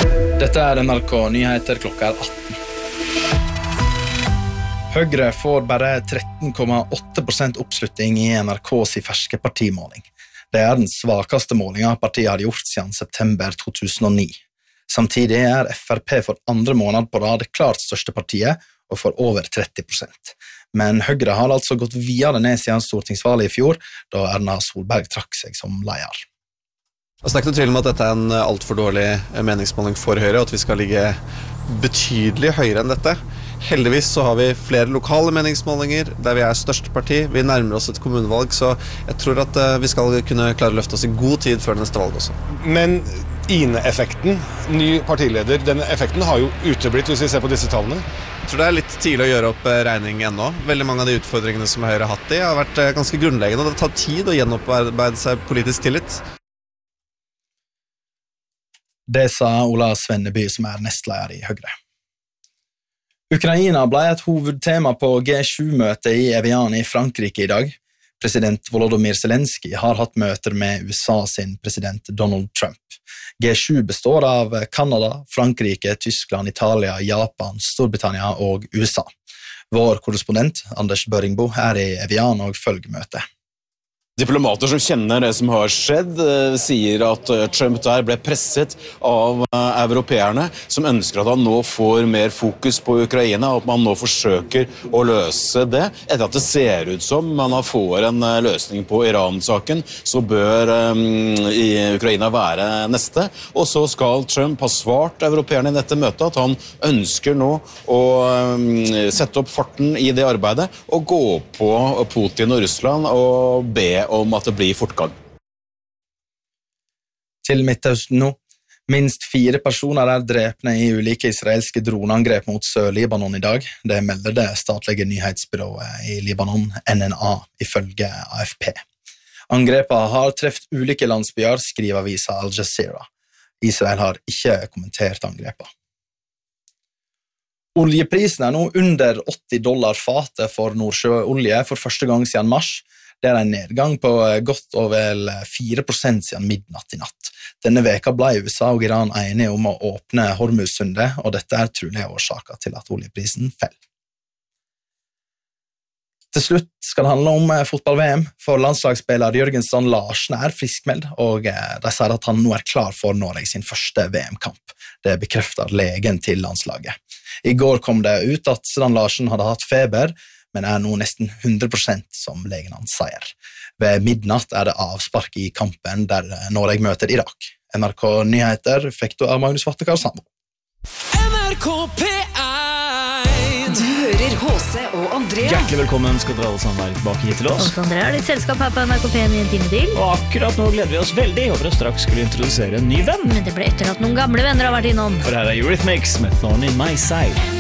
Dette NRK Nyheter klokka 18. Høyre får bare 13,8% oppslutning i NRKs ferske partimåling. Det den svakeste målingen partiet har gjort siden september 2009. Samtidig FrP for andre måned på rad klart største partiet og får over 30%. Men Høyre har altså gått videre ned siden stortingsvalget i fjor, da Erna Solberg trakk seg som leder. Det ikke noe tvil om at dette en alt for dårlig meningsmåling for Høyre, og at vi skal ligge betydelig høyere enn dette. Heldigvis så har vi flere lokale meningsmålinger der vi største parti. Vi nærmer oss et kommunevalg, så jeg tror at vi skal kunne klare å løfte oss i god tid før neste valg også. Men Ine-effekten, ny partileder, den effekten har jo uteblitt hvis vi ser på disse tallene. Jeg tror det litt tidlig å gjøre opp regning ennå. Veldig mange av de utfordringene som Høyre har hatt i har vært ganske grunnleggende, og det tar tid å gjenopparbeide seg politisk tillit. Det sa Ola Svenneby, som nestleder i Høyre. Ukraina ble et hovedtema på G7-møtet i Evian i Frankrike i dag. President Volodymyr Zelensky har hatt møter med USA sin president Donald Trump. G7 består av Kanada, Frankrike, Tyskland, Italia, Japan, Storbritannia og USA. Vår korrespondent, Anders Børingbo, i Evian og følger møtet. Diplomater som kjenner det som har skjedd, sier at Trump der ble presset av europeerne, som ønsker at han nå får mer fokus på Ukraina, og at man nå forsøker å løse det. Etter at det ser ut som man får en løsning på Iran-saken, så bør Ukraina være neste. Og så skal Trump ha svart europeerne i dette møtet at han ønsker nå å sette opp farten i det arbeidet, og gå på Putin og Russland og be om at det blir fortgang. Til Midtøsten nå. Minst 4 personer drepne i ulike israelske droneangrep mot Sør-Libanon i dag. Det melder det statlige nyhetsbyrået i Libanon, NNA, ifølge AFP. Angrepene har treft ulike landsbyer, skriver avisa Al Jazeera. Israel har ikke kommentert angrepene. Oljeprisen nå under $80 fatet for nordsjøolje for første gang siden mars. Det en nedgang på godt over 4% siden midnatt i natt. Denne veka ble USA og Iran enige om å åpne Hormuzsundet, og dette trolig årsaken til at oljeprisen fell. Til slutt skal det handle om fotball-VM, for landslagsspiller Jørgen Strand Larsen friskmeld, og de sier at han nå klar for Norge sin første VM-kamp. Det bekrefter legen til landslaget. I går kom det ut at Strand Larsen hadde hatt feber, men nå nesten 100% som legen hans sier. Ved midnatt det avspark i kampen der Norge møter Irak. NRK Nyheter fikk du av Magnus Vattekar Sando. NRK P1. Du hører H.C. og Andrea. Hjertelig velkommen skal dere alle sammen være tilbake hit til oss. Og Andrea litt selskap her på NRK P1 i en time til. Og akkurat nå gleder vi oss veldig over å straks skulle introdusere en ny venn. Men det ble etter at noen gamle venner har vært innom. For her Eurythmics med Thorn in My Side.